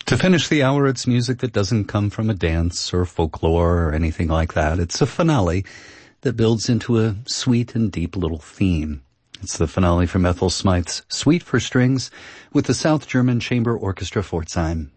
To finish the hour, it's music that doesn't come from a dance or folklore or anything like that. It's a finale that builds into a sweet and deep little theme. It's the finale from Ethel Smythe's Suite for Strings with the South German Chamber Orchestra Pforzheim.